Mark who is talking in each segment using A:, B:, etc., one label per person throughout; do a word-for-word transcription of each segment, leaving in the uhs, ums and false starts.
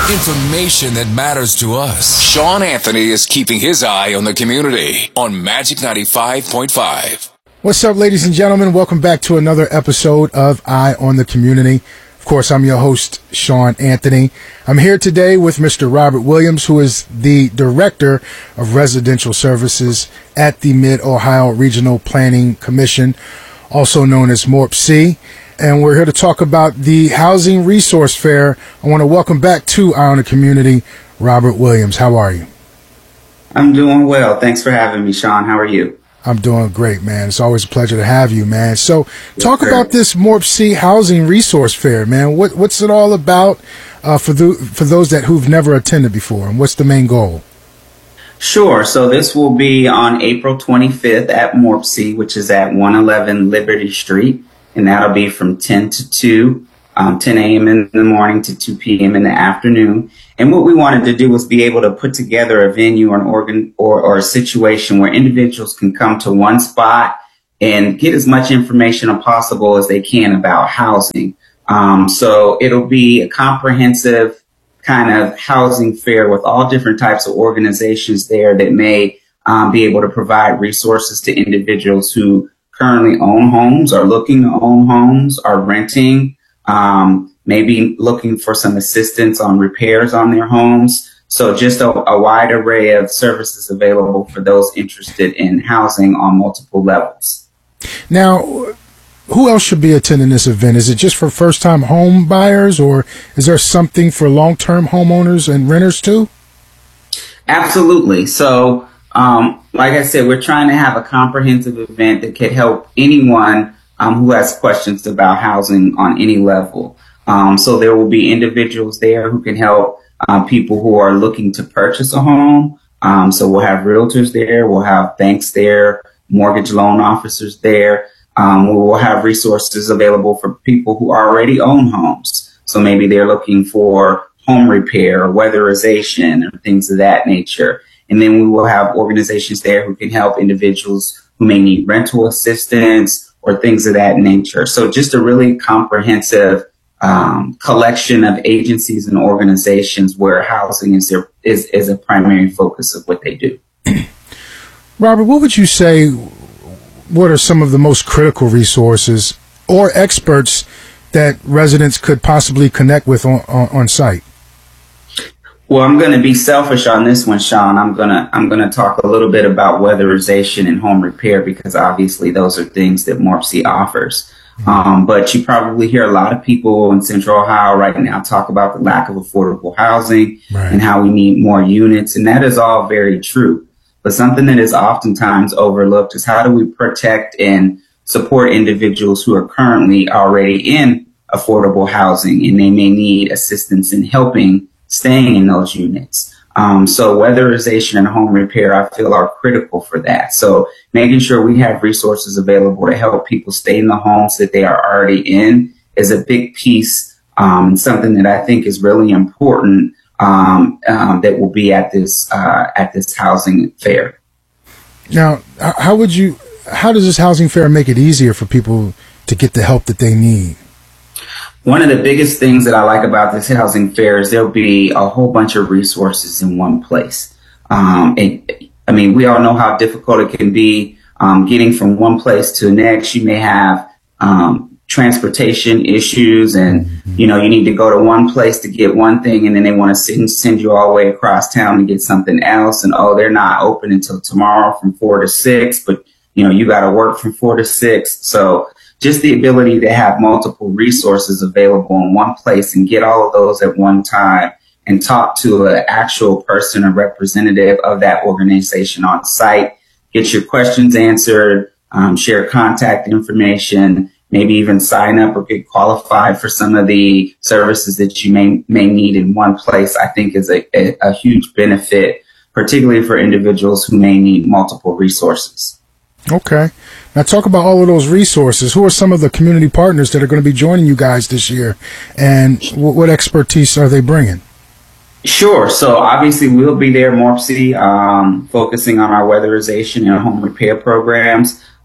A: Information that matters to us. Sean Anthony is keeping his eye on the community on Magic ninety-five point five.
B: What's up, ladies and gentlemen? Welcome back to another episode of Eye on the Community. Of course, I'm your host, Sean Anthony. I'm here today with Mister Robert Williams, who is the Director of Residential Services at the Mid-Ohio Regional Planning Commission, also known as MORPC. And we're here to talk about the Housing Resource Fair. I want to welcome back to Eye on the Community, Robert Williams. How are you?
C: I'm doing well. Thanks for having me, Sean. How are you?
B: I'm doing great, man. It's always a pleasure to have you, man. So talk
C: Yes,
B: about this MORPC Housing Resource Fair, man. What, what's it all about uh, for, the, for those that who've never attended before, and what's the main goal?
C: Sure. So this will be on April twenty-fifth at MORPC, which is at one eleven Liberty Street. And that'll be from ten to two, um, ten a.m. in the morning to two p.m. in the afternoon. And what we wanted to do was be able to put together a venue or an organ or, or a situation where individuals can come to one spot and get as much information as possible as they can about housing. Um, so it'll be a comprehensive kind of housing fair with all different types of organizations there that may um, be able to provide resources to individuals who currently own homes, are looking to own homes, are renting, um, maybe looking for some assistance on repairs on their homes. So just a, a wide array of services available for those interested in housing on multiple levels.
B: Now, who else should be attending this event? Is it just for first-time home buyers, or is there something for long-term homeowners and renters too?
C: Absolutely. So, Um, like I said, we're trying to have a comprehensive event that could help anyone um, who has questions about housing on any level. Um, so there will be individuals there who can help uh, people who are looking to purchase a home. Um, so we'll have realtors there. We'll have banks there, mortgage loan officers there. Um, we will have resources available for people who already own homes. So maybe they're looking for home repair or weatherization or things of that nature. And then we will have organizations there who can help individuals who may need rental assistance or things of that nature. So just a really comprehensive um, collection of agencies and organizations where housing is, their, is is a primary focus of what they do.
B: Robert, what would you say, what are some of the most critical resources or experts that residents could possibly connect with on, on, on site?
C: Well, I'm going to be selfish on this one, Sean. I'm going to I'm going to talk a little bit about weatherization and home repair because obviously those are things that MORPC offers. Mm-hmm. Um, but you probably hear a lot of people in Central Ohio right now talk about the lack of affordable housing right. and how we need more units. And that is all very true. But something that is oftentimes overlooked is how do we protect and support individuals who are currently already in affordable housing and they may need assistance in helping staying in those units. Um, so weatherization and home repair, I feel, are critical for that. So making sure we have resources available to help people stay in the homes that they are already in is a big piece, um, something that I think is really important um, um, that will be at this uh, at this housing fair.
B: Now, how would you? How does this housing fair make it easier for people to get the help that they need?
C: One of the biggest things that I like about this housing fair is there'll be a whole bunch of resources in one place. Um, it, I mean, we all know how difficult it can be um, getting from one place to the next. You may have um, transportation issues and, mm-hmm. you know, you need to go to one place to get one thing and then they want to send, send you all the way across town to get something else. And, oh, they're not open until tomorrow from four to six, but, you know, you got to work from four to six. So just the ability to have multiple resources available in one place and get all of those at one time and talk to an actual person or representative of that organization on site, get your questions answered, um, share contact information, maybe even sign up or get qualified for some of the services that you may may need in one place, I think is a, a, a huge benefit, particularly for individuals who may need multiple resources.
B: Okay. Now talk about all of those resources. Who are some of the community partners that are going to be joining you guys this year, and what, what expertise are they bringing?
C: Sure. So obviously we'll be there, MORPC, um, focusing on our weatherization and home repair programs.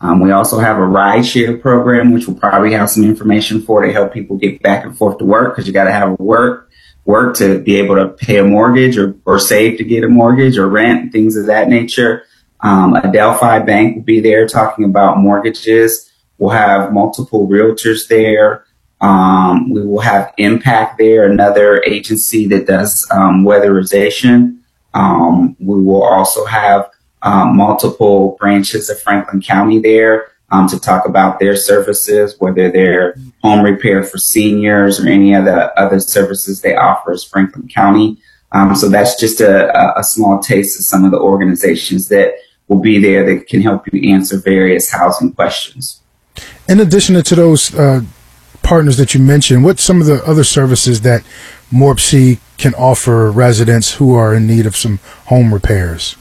C: Um, we also have a ride share program, which we'll probably have some information for to help people get back and forth to work, because you got to have work, work to be able to pay a mortgage or, or save to get a mortgage or rent, things of that nature. Um, Adelphi Bank will be there talking about mortgages. We'll have multiple realtors there. Um, we will have Impact there, another agency that does um, weatherization. Um, we will also have um, multiple branches of Franklin County there um, to talk about their services, whether they're home repair for seniors or any other other services they offer as Franklin County. Um, so that's just a, a small taste of some of the organizations that will be there that can help you answer various housing questions.
B: In addition to those uh, partners that you mentioned, what's some of the other services that MORPC can offer residents who are in need of some home repairs?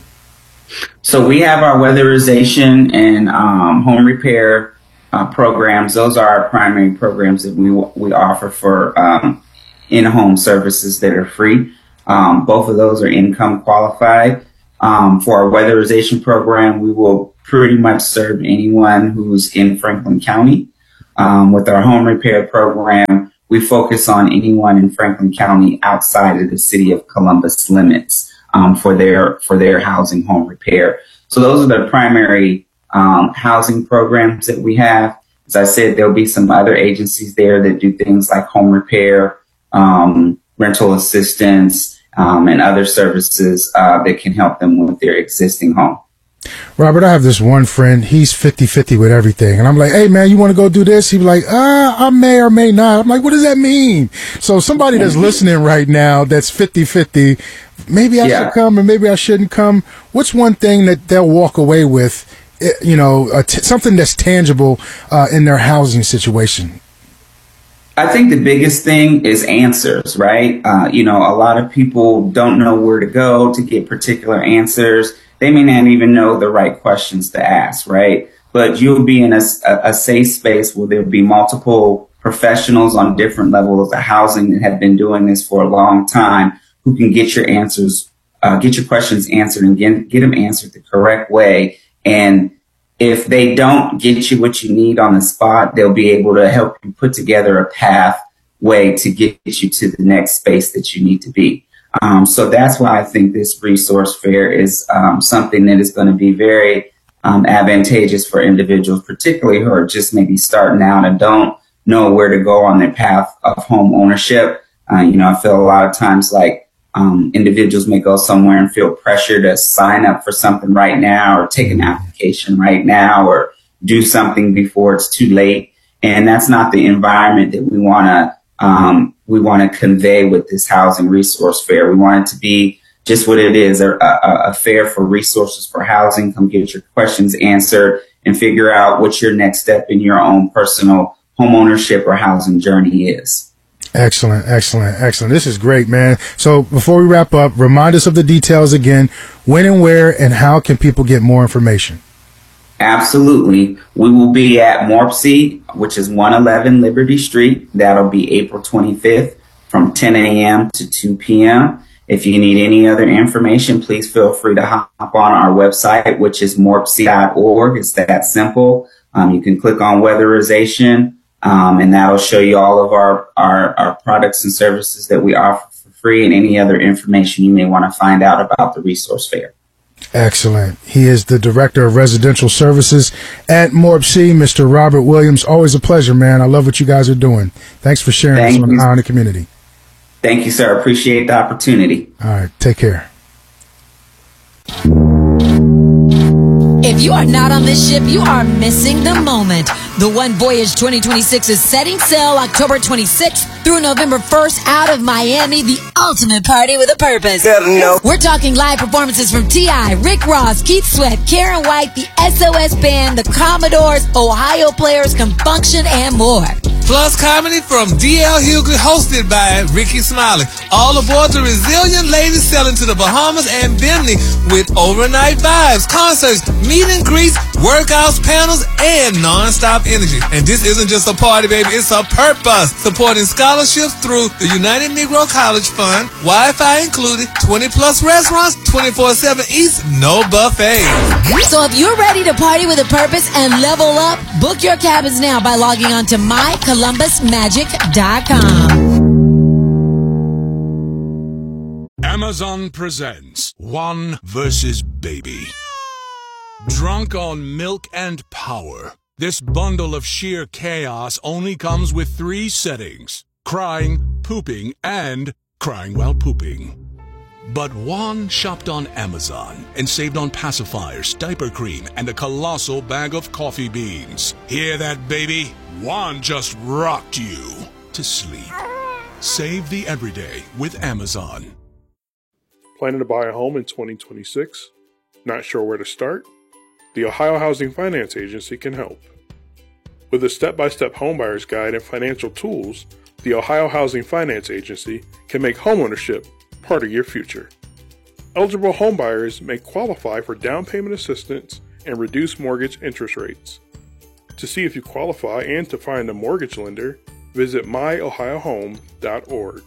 C: So we have our weatherization and um, home repair uh, programs. Those are our primary programs that we we offer for um, in-home services that are free. Um, both of those are income qualified. Um, for our weatherization program, we will pretty much serve anyone who's in Franklin County. Um, with our home repair program, we focus on anyone in Franklin County outside of the city of Columbus limits um, for their for their housing home repair. So those are the primary um, housing programs that we have. As I said, there'll be some other agencies there that do things like home repair, um, rental assistance, um, and other services uh, that can help them with their existing home.
B: Robert, I have this one friend, he's fifty-fifty with everything. And I'm like, hey, man, you want to go do this? He'd be like, ah, I may or may not. I'm like, what does that mean? So somebody that's listening right now that's fifty-fifty, maybe I yeah. should come or maybe I shouldn't come. What's one thing that they'll walk away with, you know, uh, t- something that's tangible uh, in their housing situation?
C: I think the biggest thing is answers, right? Uh, you know, a lot of people don't know where to go to get particular answers. They may not even know the right questions to ask, right? But you'll be in a, a safe space where there'll be multiple professionals on different levels of housing that have been doing this for a long time who can get your answers, uh, get your questions answered and get, get them answered the correct way. And if they don't get you what you need on the spot, they'll be able to help you put together a pathway to get you to the next space that you need to be. Um, so that's why I think this resource fair is um, something that is going to be very um, advantageous for individuals, particularly who are just maybe starting out and don't know where to go on their path of home ownership. Uh, you know, I feel a lot of times like um, individuals may go somewhere and feel pressure to sign up for something right now or take an application right now or do something before it's too late. And that's not the environment that we want to um, we want to convey with this housing resource fair. We want it to be just what it is, a, a, a fair for resources for housing. Come get your questions answered and figure out what your next step in your own personal home ownership or housing journey is.
B: Excellent, excellent, excellent. This is great, man. So before we wrap up, remind us of the details again. When and where and how can people get more information?
C: Absolutely. We will be at MORPC, which is one eleven Liberty Street. That'll be April twenty-fifth from ten a.m. to two p.m. If you need any other information, please feel free to hop on our website, which is morpc dot org. It's that simple. Um, you can click on weatherization, um, and that'll show you all of our, our, our products and services that we offer for free and any other information you may want to find out about the resource fair.
B: Excellent. He is the Director of Residential Services at MORPC, Mister Robert Williams. Always a pleasure, man. I love what you guys are doing. Thanks for sharing
C: Thank
B: this on
C: you.
B: Eye on the Community.
C: Thank you, sir. Appreciate the opportunity.
B: All right. Take care.
D: If you are not on this ship, you are missing the moment. The One Voyage twenty twenty-six is setting sail October twenty-sixth through November first out of Miami, the ultimate party with a purpose. We're talking live performances from T I, Rick Ross, Keith Sweat, Karen White, the S O S Band, the Commodores, Ohio Players, Confunction, and more.
E: plus comedy from D L Hughley, hosted by Ricky Smiley. All aboard the resilient ladies sailing to the Bahamas and Bimini with overnight vibes, concerts, meet and greets, workouts, panels, and non-stop energy. And this isn't just a party, baby. It's a purpose. Supporting scholarships through the United Negro College Fund, Wi-Fi included, twenty plus restaurants, twenty-four seven East, no buffet.
D: So if you're ready to party with a purpose and level up, book your cabins now by logging on to my columbus magic dot com.
F: Amazon presents One versus Baby. Drunk on milk and power, this bundle of sheer chaos only comes with three settings: crying, pooping, and crying while pooping. But Juan shopped on Amazon and saved on pacifiers, diaper cream, and a colossal bag of coffee beans. Hear that, baby? Juan just rocked you to sleep. Save the everyday with Amazon.
G: Planning to buy a home in twenty twenty-six? Not sure where to start? The Ohio Housing Finance Agency can help. With a step-by-step homebuyer's guide and financial tools, the Ohio Housing Finance Agency can make homeownership part of your future. Eligible homebuyers may qualify for down payment assistance and reduced mortgage interest rates. To see if you qualify and to find a mortgage lender, visit my ohio home dot org.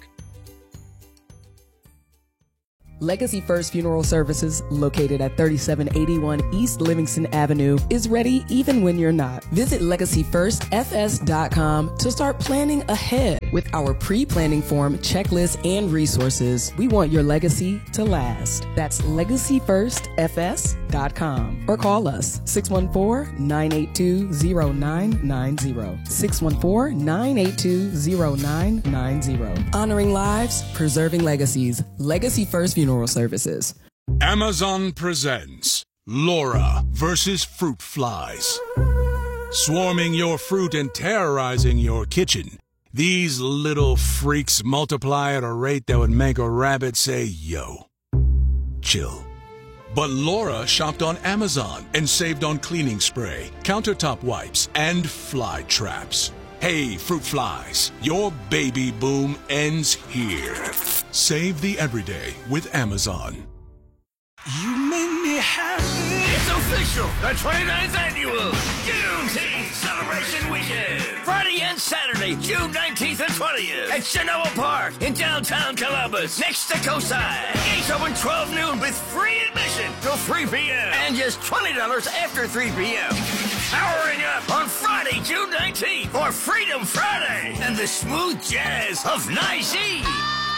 H: Legacy First Funeral Services, located at thirty-seven eighty-one East Livingston Avenue, is ready even when you're not. Visit legacy first f s dot com to start planning ahead. With our pre-planning form, checklist, and resources, we want your legacy to last. That's legacy first f s dot com. Or call us six one four, nine eight two, zero nine nine zero. six one four, nine eight two, zero nine nine zero. Honoring lives, preserving legacies. Legacy First Funeral Services.
F: Amazon presents Laura versus Fruit Flies. Swarming your fruit and terrorizing your kitchen, these little freaks multiply at a rate that would make a rabbit say, yo. Chill. But Laura shopped on Amazon and saved on cleaning spray, countertop wipes, and fly traps. Hey, fruit flies, your baby boom ends here. Save the everyday with Amazon.
I: You made me happy. It's official. The twenty-ninth annual Juneteenth Celebration Weekend. Friday and Saturday, June nineteenth and twentieth at Genoa Park in downtown Columbus, next to Coastside. Gates open twelve noon with free admission till three p.m. and just twenty dollars after three p.m. Powering up on Friday, June nineteenth for Freedom Friday and the smooth jazz of Nice-E.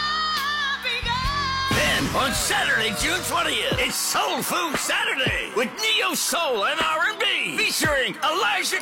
I: Then, on Saturday, June twentieth, it's Soul Food Saturday with Neo Soul and R and B featuring Elijah